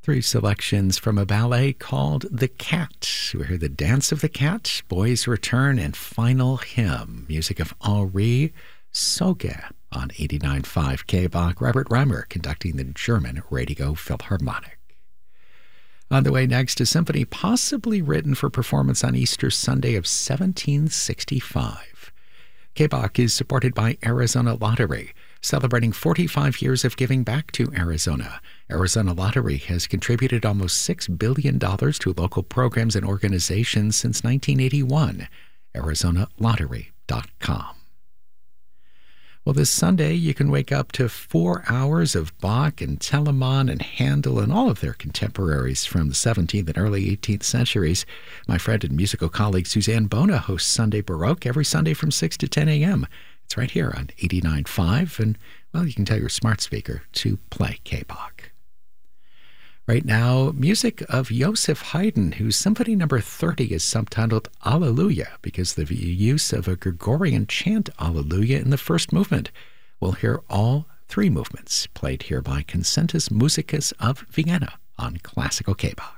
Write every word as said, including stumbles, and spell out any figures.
Three selections from a ballet called The Cat. We hear The Dance of the Cat, Boys Return, and Final Hymn. Music of Henri Sauge on eighty-nine point five K B A C. Robert Reimer conducting the German Radio Philharmonic. On the way next, a symphony possibly written for performance on Easter Sunday of seventeen sixty-five. K B A C is supported by Arizona Lottery, celebrating forty-five years of giving back to Arizona. Arizona Lottery has contributed almost six billion dollars to local programs and organizations since nineteen eighty-one. Arizona Lottery dot com. Well, this Sunday, you can wake up to four hours of Bach and Telemann and Handel and all of their contemporaries from the seventeenth and early eighteenth centuries. My friend and musical colleague Suzanne Bona hosts Sunday Baroque every Sunday from six to ten a.m. It's right here on eighty-nine point five, and, well, you can tell your smart speaker to play K B A C. Right now, music of Joseph Haydn, whose Symphony Number thirty is subtitled Alleluia because of the use of a Gregorian chant Alleluia in the first movement. We'll hear all three movements played here by Concertus Musicus of Vienna on Classical K B A C.